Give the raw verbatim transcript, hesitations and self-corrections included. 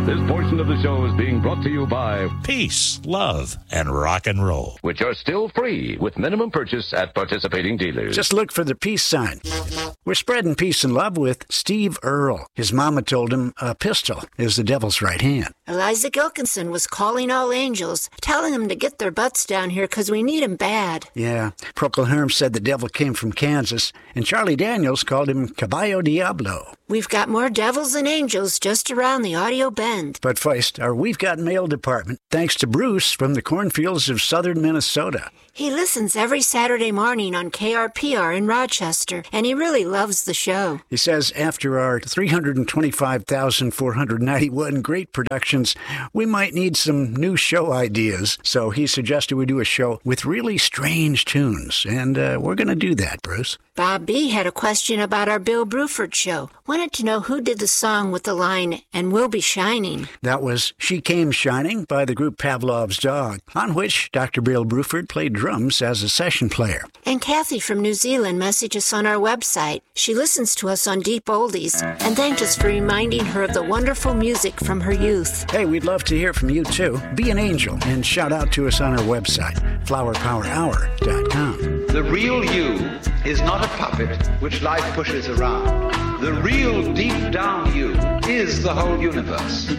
This portion of the show is being brought to you by Peace, love, and rock and roll, which are still free with minimum purchase at participating dealers. Just look for the peace sign. We're spreading peace and love with Steve Earle. His mama told him a pistol is the devil's right hand. Eliza Gilkinson was calling all angels, telling them to get their butts down here because we need 'em bad. Yeah, Procol Harum said the devil came from Kansas, and Charlie Daniels called him Caballo Diablo. We've got more devils than angels just around the audio bend. But first, our We've Got Mail department, thanks to Bruce from the cornfields of southern Minnesota. He listens every Saturday morning on K R P R in Rochester, and he really loves the show. He says after our three hundred twenty-five thousand four hundred ninety-one great productions, we might need some new show ideas. So he suggested we do a show with really strange tunes, and uh, we're going to do that, Bruce. Bob B. had a question about our Bill Bruford show. Wanted to know who did the song with the line, "And We'll Be Shining." That was She Came Shining by the group Pavlov's Dog, on which Doctor Bill Bruford played drums as a session player. And Kathy from New Zealand messaged us on our website. She listens to us on Deep Oldies and thanked us for reminding her of the wonderful music from her youth. Hey, we'd love to hear from you too. Be an angel and shout out to us on our website, flower power hour dot com. The real you is not a puppet which life pushes around. The real deep down you is the whole universe.